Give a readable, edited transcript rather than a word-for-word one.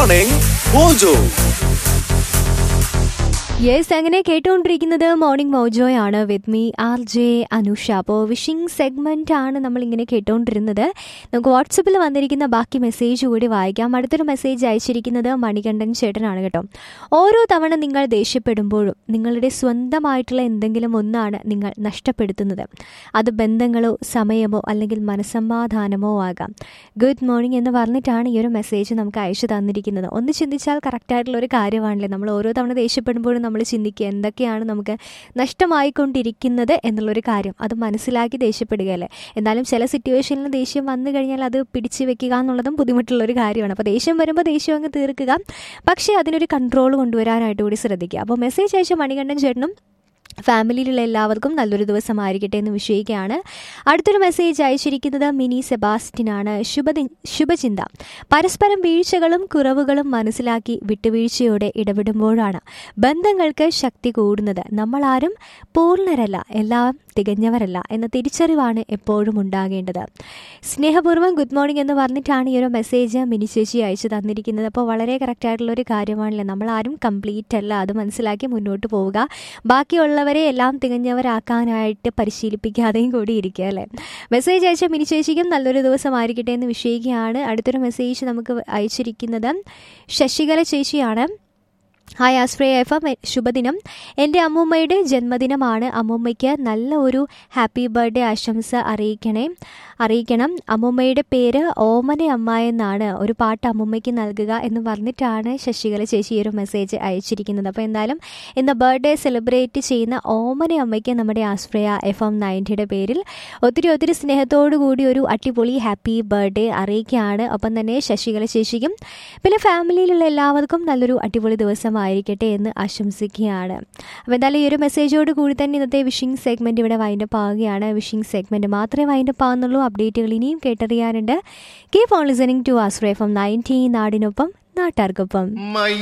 Morning Mojo. Yes, അങ്ങനെ കേട്ടുകൊണ്ടിരിക്കുന്നത് morning മോജോയാണ് with me R J Anusha. അപ്പോൾ വിഷിംഗ് സെഗ്മെന്റ് ആണ് നമ്മളിങ്ങനെ കേട്ടുകൊണ്ടിരുന്നത്. നമുക്ക് വാട്സപ്പിൽ വന്നിരിക്കുന്ന ബാക്കി മെസ്സേജ് കൂടി വായിക്കാം. അടുത്തൊരു മെസ്സേജ് അയച്ചിരിക്കുന്നത് മണികണ്ഠൻ ചേട്ടനാണ് കേട്ടോ. ഓരോ തവണ നിങ്ങൾ ദേഷ്യപ്പെടുമ്പോഴും നിങ്ങളുടെ സ്വന്തമായിട്ടുള്ള എന്തെങ്കിലും ഒന്നാണ് നിങ്ങൾ നഷ്ടപ്പെടുത്തുന്നത്. അത് ബന്ധങ്ങളോ സമയമോ അല്ലെങ്കിൽ മനസ്സമാധാനമോ ആകാം. ഗുഡ് മോർണിംഗ് എന്ന് പറഞ്ഞിട്ടാണ് ഈ ഒരു മെസ്സേജ് നമുക്ക് അയച്ചു തന്നിരിക്കുന്നത്. ഒന്ന് ചിന്തിച്ചാൽ കറക്റ്റായിട്ടുള്ള ഒരു കാര്യമാണല്ലേ. നമ്മൾ ഓരോ തവണ ദേഷ്യപ്പെടുമ്പോഴും നമ്മൾ ചിന്തിക്കുക എന്തൊക്കെയാണ് നമുക്ക് നഷ്ടമായിക്കൊണ്ടിരിക്കുന്നത് എന്നുള്ളൊരു കാര്യം. അത് മനസ്സിലാക്കി ദേഷ്യപ്പെടുകയല്ലേ. എന്നാലും ചില സിറ്റുവേഷനിൽ ദേഷ്യം വന്നു കഴിഞ്ഞാൽ അത് പിടിച്ചു വെക്കുക എന്നുള്ളതും ബുദ്ധിമുട്ടുള്ളൊരു കാര്യമാണ്. അപ്പോൾ ദേഷ്യം വരുമ്പോൾ ദേഷ്യം അങ്ങ് തീർക്കുക, പക്ഷേ അതിനൊരു കൺട്രോൾ കൊണ്ടുവരാനായിട്ട് കൂടി ശ്രദ്ധിക്കുക. അപ്പോൾ മെസ്സേജ് അയച്ച മണികണ്ഠൻ ചേട്ടനും ഫാമിലിയിലുള്ള എല്ലാവർക്കും നല്ലൊരു ദിവസമായിരിക്കട്ടെ എന്ന് വിഷയിക്കുകയാണ്. അടുത്തൊരു മെസ്സേജ് അയച്ചിരിക്കുന്നത് മിനി സെബാസ്റ്റിനാണ്. ശുഭചിന്ത. പരസ്പരം വീഴ്ചകളും കുറവുകളും മനസ്സിലാക്കി വിട്ടുവീഴ്ചയോടെ ഇടപെടുമ്പോഴാണ് ബന്ധങ്ങൾക്ക് ശക്തി കൂടുന്നത്. നമ്മളാരും പൂർണ്ണരല്ല, എല്ലാം തികഞ്ഞവരല്ല എന്ന തിരിച്ചറിവാണ് എപ്പോഴും ഉണ്ടാകേണ്ടത്. സ്നേഹപൂർവ്വം ഗുഡ് മോർണിംഗ് എന്ന് പറഞ്ഞിട്ടാണ് ഈ ഒരു മെസ്സേജ് മിനി ചേച്ചി അയച്ചു തന്നിരിക്കുന്നത്. അപ്പോൾ വളരെ കറക്റ്റായിട്ടുള്ളൊരു കാര്യമാണല്ലേ. നമ്മളാരും കംപ്ലീറ്റ് അല്ല, അത് മനസ്സിലാക്കി മുന്നോട്ട് പോവുക. ബാക്കിയുള്ളവരെ എല്ലാം തികഞ്ഞവരാക്കാനായിട്ട് പരിശീലിപ്പിക്കാതെയും കൂടി ഇരിക്കുക അല്ലേ. മെസ്സേജ് അയച്ച മിനി ചേച്ചിക്കും നല്ലൊരു ദിവസമായിരിക്കട്ടെ എന്ന് വിഷയിക്കുകയാണ്. അടുത്തൊരു മെസ്സേജ് നമുക്ക് അയച്ചിരിക്കുന്നത് ശശികല ചേച്ചിയാണ്. ഹായ് ആശ്രയ FM, ശുഭദിനം. എൻ്റെ അമ്മൂമ്മയുടെ ജന്മദിനമാണ്. അമ്മൂമ്മയ്ക്ക് നല്ല ഒരു ഹാപ്പി ബർത്ത്ഡേ ആശംസ അറിയിക്കണം. അമ്മൂമ്മയുടെ പേര് ഓമന അമ്മ എന്നാണ്. ഒരു പാട്ട് അമ്മൂമ്മയ്ക്ക് നൽകുക എന്ന് പറഞ്ഞിട്ടാണ് ശശികല ചേച്ചി ഒരു മെസ്സേജ് അയച്ചിരിക്കുന്നത്. അപ്പോൾ എന്തായാലും ഇന്ന് ബർത്ത്ഡേ സെലിബ്രേറ്റ് ചെയ്യുന്ന ഓമന അമ്മയ്ക്ക് നമ്മുടെ ആശ്രയ FM 90യുടെ പേരിൽ ഒത്തിരി സ്നേഹത്തോടു കൂടി ഒരു അടിപൊളി ഹാപ്പി ബർത്ത്ഡേ അറിയിക്കുകയാണ്. ഒപ്പം തന്നെ ശശികല ചേച്ചിക്കും പിന്നെ ഫാമിലിയിലുള്ള എല്ലാവർക്കും നല്ലൊരു അടിപൊളി ദിവസമായിരിക്കട്ടെ എന്ന് ആശംസിക്കുകയാണ്. അപ്പോൾ എന്തായാലും ഈ ഒരു മെസ്സേജോട് കൂടി തന്നെ ഇന്നത്തെ വിഷിംഗ് സെഗ്മെൻറ്റ് ഇവിടെ വൈൻഡപ്പ് ആവുകയാണ്. വിഷിംഗ് സെഗ്മെൻറ്റ് മാത്രമേ വൈൻഡപ്പ് ആവുന്നുള്ളൂ. അപ്ഡേറ്റുകൾ ഇനിയും കേട്ടറിയാനുണ്ട്. Keep on listening to Ashraya FM 90, നാടിനൊപ്പം നാട്ടാർക്കൊപ്പം.